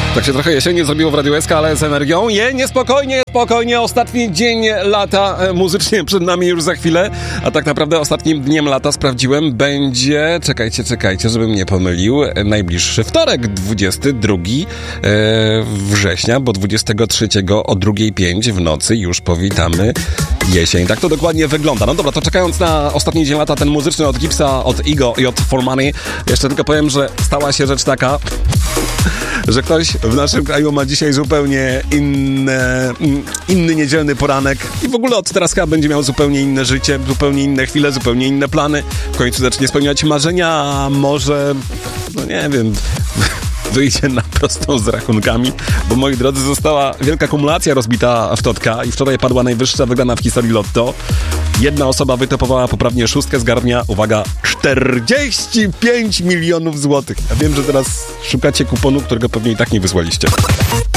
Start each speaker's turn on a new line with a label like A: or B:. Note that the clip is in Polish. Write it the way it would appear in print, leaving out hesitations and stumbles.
A: Tak się trochę jesiennie zrobiło w Radiu SK, ale z energią. Spokojnie, ostatni dzień lata muzycznie przed nami już za chwilę, a tak naprawdę ostatnim dniem lata, sprawdziłem, będzie, czekajcie, żebym nie pomylił, najbliższy wtorek, 22 września, bo 23 o 2:05 w nocy już powitamy jesień. Tak to dokładnie wygląda. No dobra, to czekając na ostatni dzień lata, ten muzyczny od Gipsa, od Igo i od For Money, jeszcze tylko powiem, że stała się rzecz taka, że ktoś w naszym kraju ma dzisiaj zupełnie inny niedzielny poranek i w ogóle od teraz chyba będzie miał zupełnie inne życie, zupełnie inne chwile, zupełnie inne plany. W końcu zacznie spełniać marzenia, a może, no nie wiem, wyjdzie na prostą z rachunkami, bo moi drodzy, została wielka kumulacja rozbita w Totka i wczoraj padła najwyższa wygrana w historii Lotto. Jedna osoba wytopowała poprawnie szóstkę, zgarnia, uwaga, 45 milionów złotych. Ja wiem, że teraz szukacie kuponu, którego pewnie i tak nie wysłaliście.